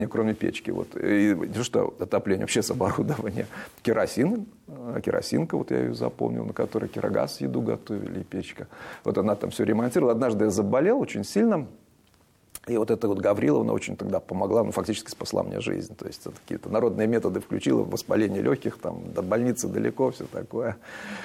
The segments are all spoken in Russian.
кроме печки. Вот. И что отопление вообще с оборудования. Керосинка, вот я ее запомнил, на которой кирогаз еду готовили, и печка. Вот она там все ремонтировала. Однажды я заболел очень сильно. И вот эта вот Гавриловна очень тогда помогла, ну, фактически спасла мне жизнь. То есть какие-то народные методы включила, воспаление легких, там, до больницы далеко, все такое.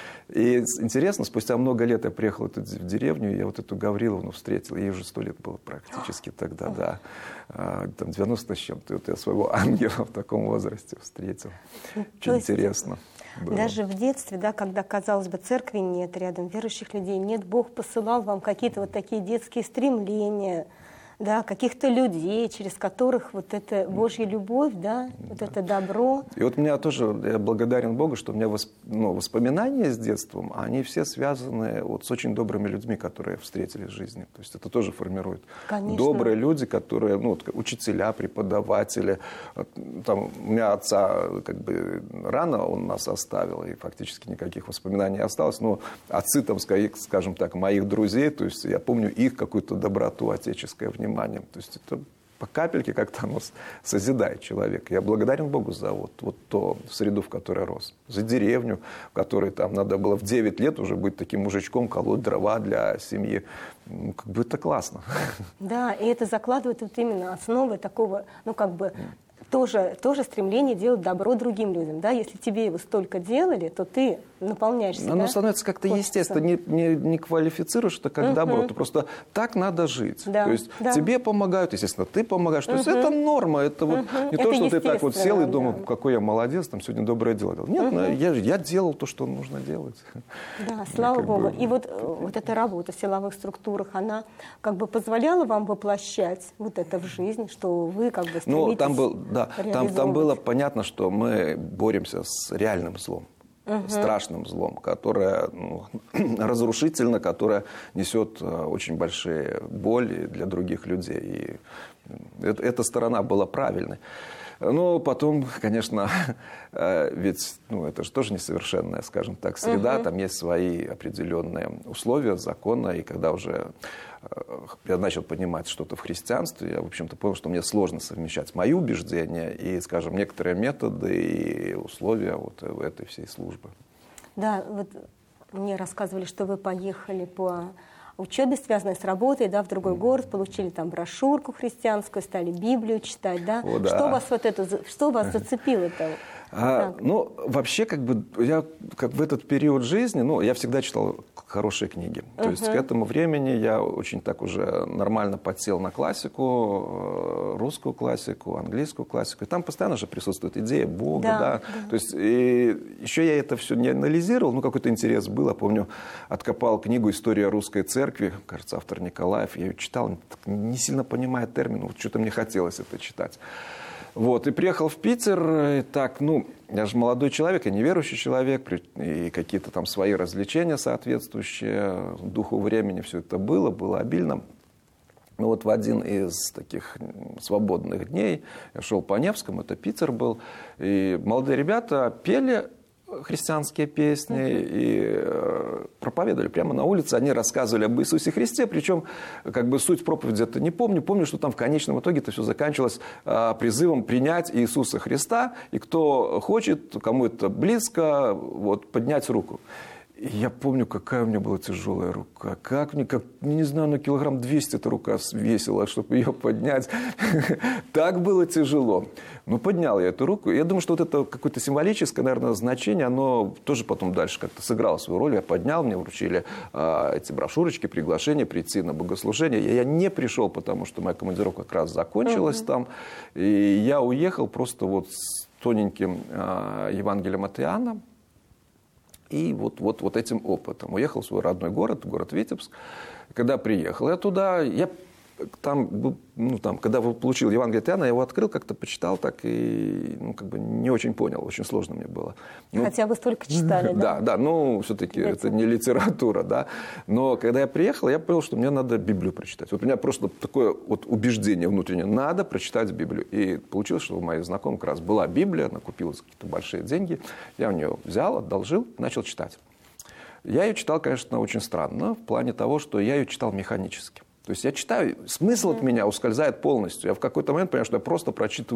И интересно, спустя много лет я приехал в деревню, и я вот эту Гавриловну встретил. Ей уже 100 лет было практически тогда, да. Там 90 с чем-то. И вот я своего ангела в таком возрасте встретил. Очень интересно было. Даже в детстве, да, когда, казалось бы, церкви нет, рядом верующих людей нет, Бог посылал вам какие-то вот такие детские стремления, да, каких-то людей, через которых вот эта Божья любовь, да, вот это добро. И вот меня тоже, я благодарен Богу, что у меня воспоминания с детством, они все связаны вот с очень добрыми людьми, которые встретили в жизни. То есть это тоже формирует. Конечно. Добрые люди, которые, ну, учителя, преподаватели. Там, у меня отца как бы рано он нас оставил, и фактически никаких воспоминаний не осталось. Но отцы, там, скажем так, моих друзей, то есть я помню их какую-то доброту, отеческое внимание. То есть это по капельке как-то оно созидает человека. Я благодарен Богу за вот ту среду, в которой рос. За деревню, в которой там надо было в 9 лет уже быть таким мужичком, колоть дрова для семьи. Ну, как бы это классно. Да, и это закладывает вот именно основы такого, ну, как бы, тоже стремление делать добро другим людям. Да? Если тебе его столько делали, то ты наполняешь себя. Оно становится как-то естественно, не квалифицируешь это как добро. Ты просто так надо жить. Да, то есть тебе помогают, естественно, ты помогаешь. То есть это норма. Это вот не то, что ты так вот сел и думал, какой я молодец, там сегодня доброе дело делал. Нет, я делал то, что нужно делать. Да, слава Богу. И вот эта работа в силовых структурах, она как бы позволяла вам воплощать вот это в жизнь, что вы как бы стремитесь. Ну, там было понятно, что мы боремся с реальным злом. Страшным злом, которое разрушительно, которое несет очень большие боли для других людей. И эта сторона была правильной. Но потом, конечно, ведь это же тоже несовершенная, скажем так, среда, там есть свои определенные условия, законы, и когда уже я начал понимать что-то в христианстве, я, в общем-то, понял, что мне сложно совмещать мои убеждения и, скажем, некоторые методы и условия вот этой всей службы. Да, вот мне рассказывали, что вы поехали по учебе, связанной с работой, да, в другой город, получили там брошюрку христианскую, стали Библию читать, да? О, да. Что вас зацепило-то? Ну, вообще, как бы, я в этот период жизни, я всегда читал хорошие книги. То есть к этому времени я очень так уже нормально подсел на классику, русскую классику, английскую классику. И там постоянно же присутствует идея Бога, да. То есть и еще я это все не анализировал, какой-то интерес был. Я помню, откопал книгу «История русской церкви», кажется, автор Николаев. Я ее читал, не сильно понимая термины, что-то мне хотелось это читать. Вот, и приехал в Питер, и так, я же молодой человек, я неверующий человек, и какие-то там свои развлечения соответствующие духу времени, все это было обильно. Но вот в один из таких свободных дней я шел по Невскому, это Питер был, и молодые ребята пели христианские песни и проповедовали прямо на улице. Они рассказывали об Иисусе Христе, причем как бы суть проповеди это не помню. Помню, что там в конечном итоге это все заканчивалось призывом принять Иисуса Христа, и кто хочет, кому это близко, вот, поднять руку. И я помню, какая у меня была тяжелая рука. Не знаю, на килограмм 200 эта рука весила, чтобы ее поднять. Так было тяжело. Но поднял я эту руку. Я думаю, что вот это какое-то символическое, наверное, значение, оно тоже потом дальше как-то сыграло свою роль. Я поднял, мне вручили эти брошюрочки, приглашение прийти на богослужение. Я не пришел, потому что моя командировка как раз закончилась там. И я уехал просто вот с тоненьким Евангелием от Иоанна. И вот этим опытом. Уехал в свой родной город Витебск. Когда приехал я туда, я там, когда получил Евангелие от Иоанна, я его открыл, как-то почитал так и как бы не очень понял, очень сложно мне было. Хотя бы столько читали, да? Да, все-таки это не литература, да. Но когда я приехал, я понял, что мне надо Библию прочитать. Вот у меня просто такое вот убеждение внутреннее, надо прочитать Библию. И получилось, что у моих знакомых как раз была Библия, она купила за какие-то большие деньги, я у нее взял, одолжил, начал читать. Я ее читал, конечно, очень странно, в плане того, что я ее читал механически. То есть я читаю, смысл от меня ускользает полностью. Я в какой-то момент понимаю, что я просто прочитываю